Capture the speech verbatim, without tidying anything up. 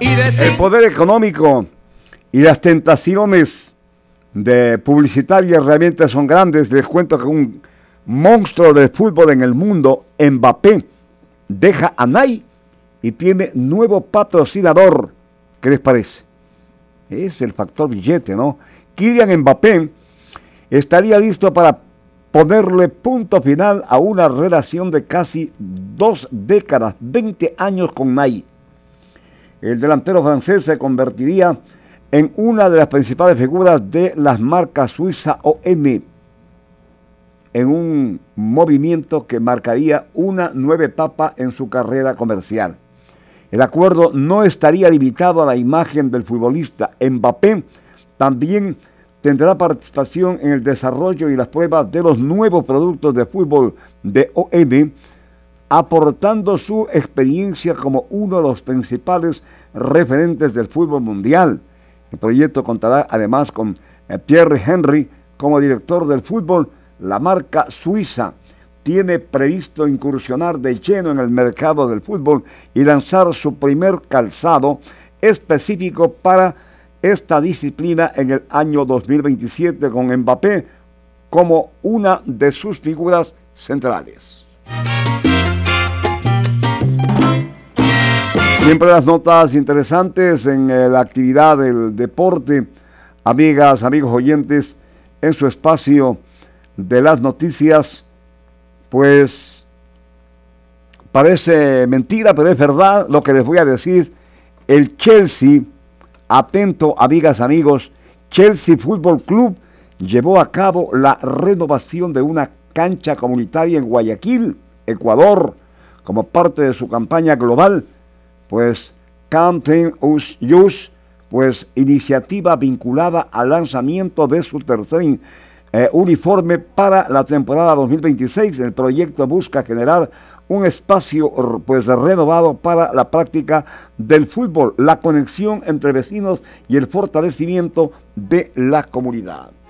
El poder económico y las tentaciones de publicitarias realmente son grandes. Les cuento que un monstruo del fútbol en el mundo, Mbappé, deja a Nike y tiene nuevo patrocinador. ¿Qué les parece? Es el factor billete, ¿no? Kylian Mbappé estaría listo para ponerle punto final a una relación de casi dos décadas, veinte años con Nike. El delantero francés se convertiría en una de las principales figuras de las marcas suiza O M, en un movimiento que marcaría una nueva etapa en su carrera comercial. El acuerdo no estaría limitado a la imagen del futbolista. Mbappé también tendrá participación en el desarrollo y las pruebas de los nuevos productos de fútbol de O M, aportando su experiencia como uno de los principales referentes del fútbol mundial. El proyecto contará además con Thierry Henry como director del fútbol. La marca suiza tiene previsto incursionar de lleno en el mercado del fútbol y lanzar su primer calzado específico para esta disciplina en el año dos mil veintisiete, con Mbappé como una de sus figuras centrales. Siempre las notas interesantes en eh, la actividad del deporte, amigas, amigos oyentes, en su espacio de las noticias. Pues parece mentira, pero es verdad lo que les voy a decir. El Chelsea, atento, amigas, amigos, Chelsea Fútbol Club llevó a cabo la renovación de una cancha comunitaria en Guayaquil, Ecuador, como parte de su campaña global, pues Camping Us Youth, pues iniciativa vinculada al lanzamiento de su tercer eh, uniforme para la temporada dos mil veintiséis. El proyecto busca generar un espacio pues renovado para la práctica del fútbol, la conexión entre vecinos y el fortalecimiento de la comunidad.